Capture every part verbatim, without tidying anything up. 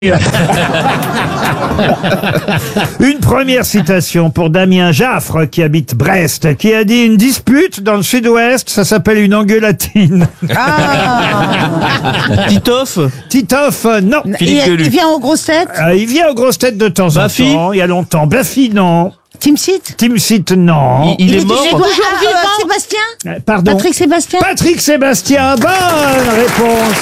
Une première citation pour Damien Jaffre qui habite Brest, qui a dit: une dispute dans le sud-ouest, ça s'appelle une engueulatine. Ah Titoff. Titoff, non. il, Philippe Gueluc. il vient aux grosses têtes. Euh, il vient aux grosses têtes de temps Baffy. en temps, il y a longtemps. Baffy, non. Team Seat. Tim Sit, non. Il, il est est mort. toujours vivant. Sébastien. Euh, Pardon. Patrick Sébastien. Patrick Sébastien, bonne réponse.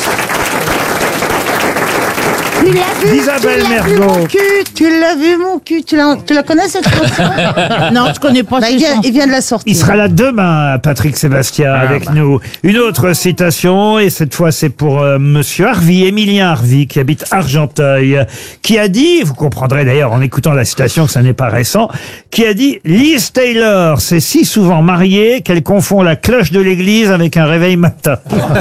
Tu l'as vu, Isabelle tu l'as vu, Mergo. mon cul, tu l'as vu mon cul, tu la, tu la connais cette chanson? Non, je connais pas. Bah, il, vient, il vient de la sortir. Il sera là demain, Patrick Sébastien, avec bah. nous. Une autre citation, et cette fois c'est pour euh, Monsieur Harvey, Émilien Harvey, qui habite Argenteuil, qui a dit, vous comprendrez d'ailleurs en écoutant la citation que ça n'est pas récent, qui a dit: Liz Taylor s'est si souvent mariée qu'elle confond la cloche de l'église avec un réveil matin.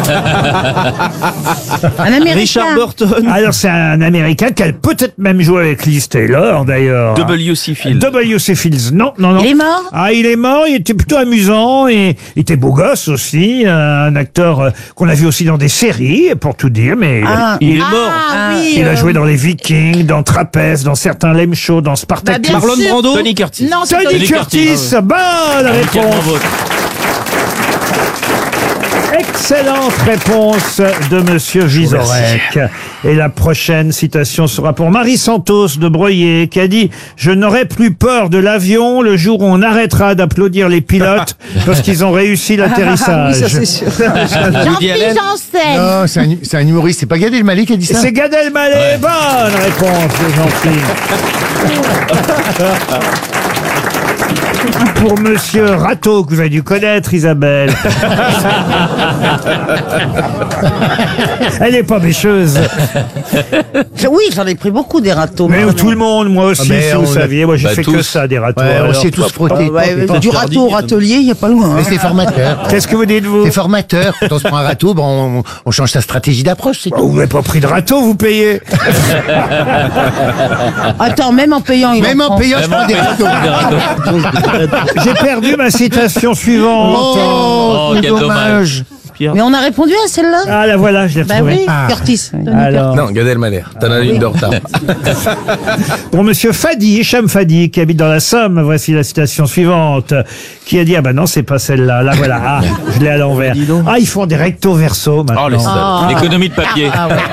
Un Américain. Richard Burton. Alors c'est un Américain qui a peut-être même joué avec Liz Taylor d'ailleurs. W C Fields. W C Fields, non, non, non. Il est mort. Ah, il est mort, il était plutôt amusant et il était beau gosse aussi, euh, un acteur euh, qu'on a vu aussi dans des séries, pour tout dire, mais Ah. Il est Ah, mort. oui. il a euh, joué dans les Vikings, dans Trapèze, dans certains Lame Show, dans Spartacus. Bah, bien Marlon sûr. Brando. Tony Curtis. Non, c'est Tony Tony Curtis, Curtis. bonne réponse. Excellente réponse de Monsieur Vizorek. Et la prochaine citation sera pour Marie Santos de Breuillé, qui a dit: je n'aurai plus peur de l'avion le jour où on arrêtera d'applaudir les pilotes parce qu'ils ont réussi l'atterrissage. Ah, oui, ça c'est sûr. Woody Allen. Jean-Philippe Janssen. Non, c'est un, c'est un humoriste, c'est pas Gad Elmaleh qui a dit ça. C'est Gad Elmaleh, bonne réponse de Jean-Philippe. Pour Monsieur Rateau, que vous avez dû connaître, Isabelle. Elle est pas mécheuse. Oui, j'en ai pris beaucoup des râteaux. Mais moi, tout le monde, moi aussi, Ah, mais si vous on a- saviez, moi j'ai Bah, fait que tous. ça, des râteaux. Ouais, on alors. s'est tous frottés. Ah, ouais, Pas du interdit. râteau au râtelier, il n'y a pas loin. Mais hein. c'est formateur. Qu'est-ce que vous dites, vous? C'est formateur. Quand on se prend un râteau, ben on, on change sa stratégie d'approche, c'est Oh, tout. vous n'avez pas pris de râteau, vous payez. Attends, même en payant, il Même en en prend. payant, je prends des râteaux. J'ai perdu ma citation suivante. Oh, quel dommage. Mais on a répondu à celle-là. Ah, la voilà, je l'ai Bah retrouvée. oui, Ah. Curtis. Alors, Non, Gad Elmaleh. T'en as une de retard. pour Monsieur Fadi, Hicham Fadi, qui habite dans la Somme, voici la citation suivante, qui a dit: ah bah non, c'est pas celle-là. Là, voilà. Ah, je l'ai à l'envers. Dis donc. Ah, ils font des recto verso maintenant. Oh, les salauds. L'économie de papier.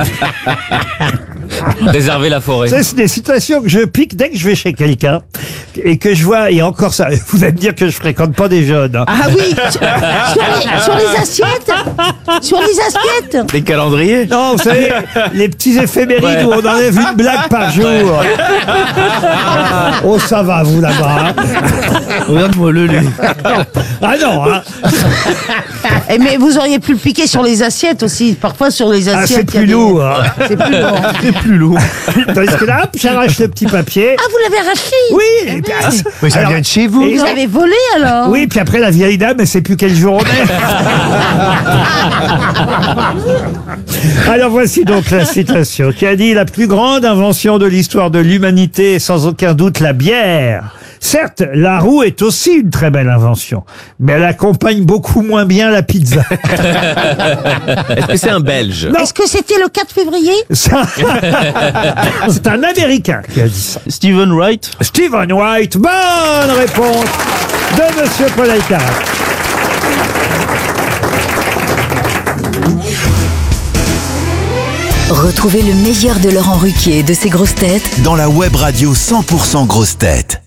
Réserver la forêt. Ça, c'est des citations que je pique dès que je vais chez quelqu'un et que je vois, et encore ça, vous allez me dire que je fréquente pas des jeunes. hein. Ah oui, sur, sur les, sur les assiettes. Sur les assiettes. Les calendriers. Non, vous savez, les petits éphémérides Ouais. où on enlève une blague par jour. Oh, ça va, vous, là-bas. hein. Regarde-moi le lait. Ah non, hein. Eh, mais vous auriez pu le piquer sur les assiettes aussi. Parfois sur les Ah, assiettes. c'est il y a plus des- lourd. hein. C'est plus lourd. C'est plus lourd. Tandis que là, hop, j'arrache le petit papier. Ah, vous l'avez arraché. Oui, et puis, ah, Mais ça alors- vient de chez vous. et- Vous avez volé alors. oui, puis après, la vieille dame, elle sait plus quel jour on est. Alors voici donc la citation qui a dit: la plus grande invention de l'histoire de l'humanité est sans aucun doute la bière. Certes, la roue est aussi une très belle invention, mais elle accompagne beaucoup moins bien la pizza. Est-ce que c'est un Belge? Non. Est-ce que c'était le quatre février? Ça- C'est un Américain qui a dit ça. Stephen Wright. Stephen White, bonne réponse de Monsieur Paul Alcarat. Retrouvez le meilleur de Laurent Ruquier et de ses grosses têtes dans la web radio cent pour cent grosses têtes.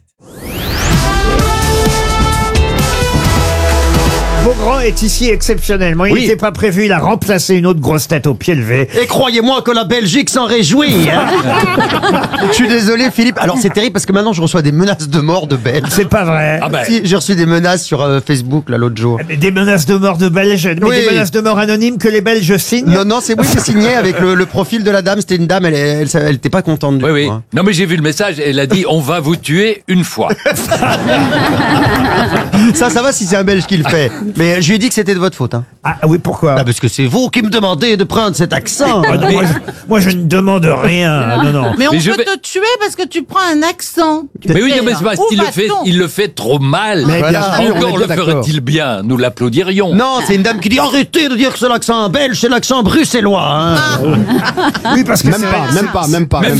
Beaugrand est ici exceptionnellement. Il Oui. n'était pas prévu, il a remplacé une autre grosse tête au pied levé. Et croyez-moi que la Belgique s'en réjouit. Hein. Je suis désolé, Philippe. Alors c'est terrible parce que maintenant je reçois des menaces de mort de Belges. C'est pas vrai. Si, j'ai reçu des menaces sur euh, Facebook là l'autre jour. Mais des menaces de mort de Belges, mais Oui. des menaces de mort anonymes que les Belges signent. Non, non, c'est oui, c'est signé avec le, le profil de la dame. C'était une dame, elle, elle, elle, elle était pas contente du Oui, coup, oui. hein. Non, mais j'ai vu le message. Elle a dit: on va vous tuer une fois. Ça, ça va si c'est un Belge qui le fait. Mais je lui ai dit que c'était de votre faute. Hein. Ah oui, pourquoi Ah, parce que c'est vous qui me demandez de prendre cet accent. Ah, non, moi, je, moi, je ne demande rien. Non, non. Mais on Mais je peut vais- te tuer parce que tu prends un accent. Mais oui, non, mais c'est parce Où qu'il le fait, va-t-on il le fait trop mal. Mais bien Voilà. sûr, on est Encore bien le d'accord. ferait-il bien, nous l'applaudirions. Non, c'est une dame qui dit arrêtez de dire que c'est l'accent belge, c'est l'accent bruxellois. Hein. Oui, parce que Même c'est- pas, même pas, même pas. Même